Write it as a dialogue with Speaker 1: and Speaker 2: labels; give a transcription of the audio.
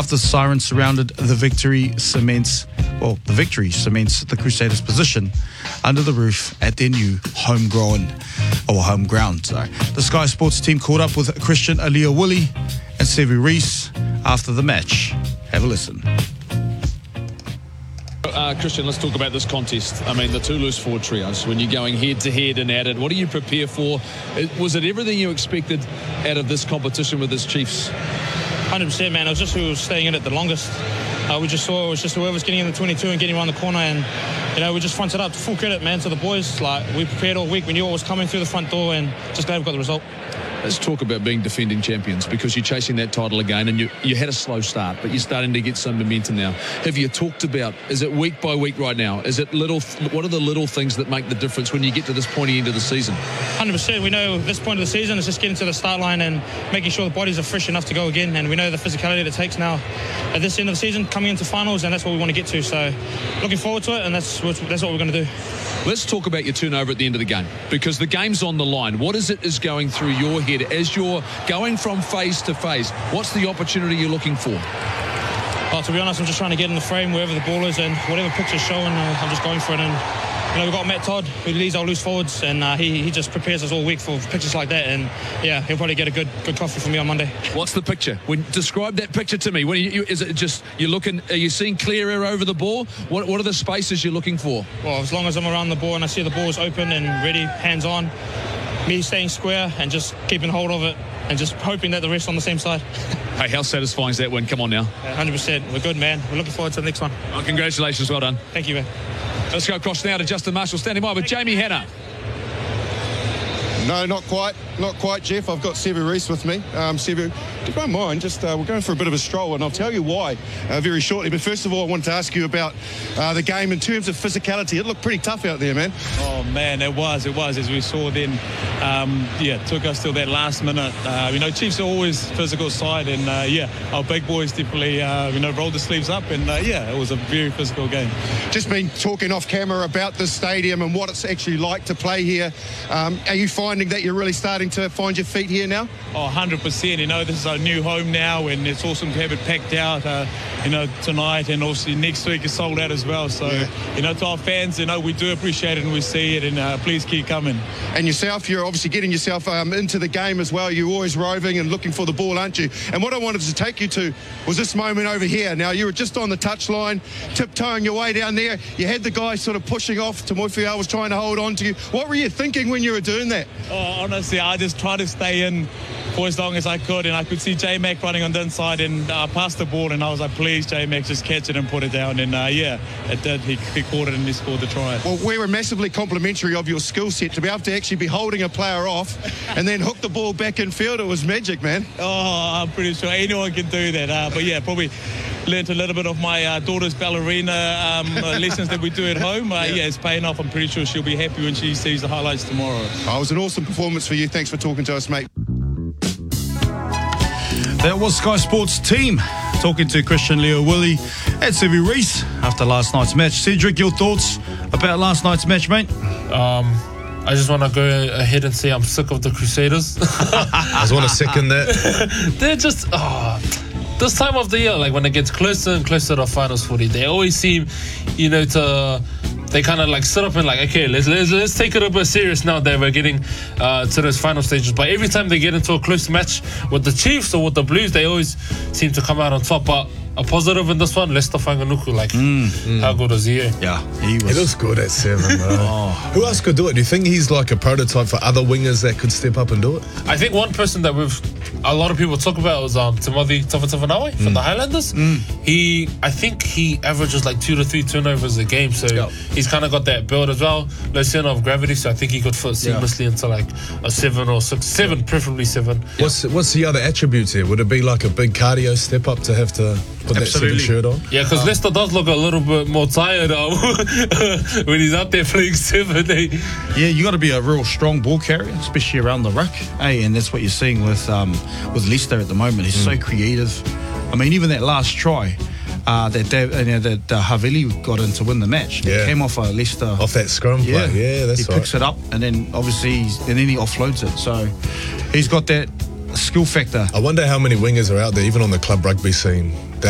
Speaker 1: after the siren surrounded the victory cements the Crusaders' position under the roof at their new home ground. The Sky Sports team caught up with Christian Aliawuli and Sevu Reece after the match. Have a listen.
Speaker 2: Christian, let's talk about this contest. I mean, the two loose forward trios, when you're going head-to-head and at it, what do you prepare for? Was it everything you expected out of this competition with this Chiefs?
Speaker 3: 100%, man. It was just who was staying in it the longest. We just saw it was just whoever's getting in the 22 and getting around the corner, and we just fronted up. Full credit, man, to the boys. Like, we prepared all week. We knew what was coming through the front door, and just glad we got the result.
Speaker 2: Let's talk about being defending champions, because you're chasing that title again, and you had a slow start, but you're starting to get some momentum now. Have you talked about, is it week by week right now? Is it what are the little things that make the difference when you get to this pointy end of the season?
Speaker 3: 100%. We know this point of the season is just getting to the start line and making sure the bodies are fresh enough to go again, and we know the physicality that it takes now at this end of the season, coming into finals, and that's what we want to get to. So looking forward to it, and that's what we're going to do.
Speaker 2: Let's talk about your turnover at the end of the game, because the game's on the line. What is going through your head as you're going from phase to phase? What's the opportunity you're looking for?
Speaker 3: Well, to be honest, I'm just trying to get in the frame wherever the ball is, and whatever picture's showing, I'm just going for it. And we've got Matt Todd, who leads our loose forwards, and he just prepares us all week for pictures like that. And yeah, he'll probably get a good coffee from me on Monday.
Speaker 2: What's the picture? Describe that picture to me. Is it just you're looking? Are you seeing clear air over the ball? What are the spaces you're looking for?
Speaker 3: Well, as long as I'm around the ball and I see the ball's open and ready, hands on, me staying square and just keeping hold of it and just hoping that the rest on the same side.
Speaker 2: Hey, how satisfying is that win? Come on now.
Speaker 3: 100%. We're good, man. We're looking forward to the next one.
Speaker 2: Well, congratulations. Well done.
Speaker 3: Thank you, man.
Speaker 2: Let's go across now to Justin Marshall, standing by with Jamie Hanna.
Speaker 4: No, not quite, Jeff. I've got Sevu Reece with me. Sevu, if you don't mind, we're going for a bit of a stroll, and I'll tell you why very shortly. But first of all, I wanted to ask you about the game in terms of physicality. It looked pretty tough out there, man.
Speaker 5: Oh, man, it was, as we saw then. It took us till that last minute. Chiefs are always physical side, and our big boys definitely, rolled the sleeves up, and it was a very physical game.
Speaker 4: Just been talking off camera about the stadium and what it's actually like to play here. Are you finding that you're really starting to find your feet here now?
Speaker 5: Oh, 100%. This is our new home now, and it's awesome to have it packed out, tonight, and obviously next week is sold out as well. So, to our fans, we do appreciate it and we see it, and please keep coming.
Speaker 4: And yourself, you're obviously getting yourself into the game as well. You're always roving and looking for the ball, aren't you? And what I wanted to take you to was this moment over here. Now, you were just on the touchline, tiptoeing your way down there. You had the guy sort of pushing off. Tomoifea was trying to hold on to you. What were you thinking when you were doing that?
Speaker 5: Oh, honestly, I just tried to stay in for as long as I could, and I could see J-Mac running on the inside, and passed the ball, and I was like, please, J-Mac, just catch it and put it down. And it did. He caught it and he scored the try.
Speaker 4: Well, we were massively complimentary of your skill set to be able to actually be holding a player off and then hook the ball back in field. It was magic, man.
Speaker 5: Oh, I'm pretty sure anyone can do that. Probably learned a little bit of my daughter's ballerina lessons that we do at home. It's paying off. I'm pretty sure she'll be happy when she sees the highlights tomorrow.
Speaker 4: Oh, it was an awesome performance for you. Thanks for talking to us, mate.
Speaker 1: That was Sky Sports team talking to Christian Aliawuli and Sevu Reece after last night's match. Cedric, your thoughts about last night's match, mate?
Speaker 6: I just want to go ahead and say I'm sick of the Crusaders.
Speaker 7: I just want to second that.
Speaker 6: They're just... this time of the year, like when it gets closer and closer to finals footy, they always seem, they kind of like sit up and like, okay, let's take it a bit serious now that we're getting to those final stages. But every time they get into a close match with the Chiefs or with the Blues, they always seem to come out on top. But a positive in this one, Lester Whanganuku, how good was he?
Speaker 1: Yeah, he
Speaker 7: looks good at 7, bro. Who else could do it? Do you think he's like a prototype for other wingers that could step up and do it?
Speaker 6: I think one person that a lot of people talk about was Timothy Tafatafanau from the Highlanders. I think he averages like 2 to 3 turnovers a game, so he's kind of got that build as well, low center of gravity, so I think he could fit seamlessly into like a 7 or 6, 7, preferably 7.
Speaker 7: What's the other attributes here? Would it be like a big cardio step up to have to put that 7 shirt on?
Speaker 6: Yeah, because Lester does look a little bit more tired when he's out there playing 7.
Speaker 1: Yeah, you got to be a real strong ball carrier, especially around the ruck. Hey, and that's what you're seeing with Lester at the moment. He's so creative. I mean, even that last try that Havili got in to win the match, it came off Lester
Speaker 7: off that scrum play. Yeah, that's
Speaker 1: he picks it up, and then obviously he offloads it. So he's got that skill factor.
Speaker 7: I wonder how many wingers are out there, even on the club rugby scene,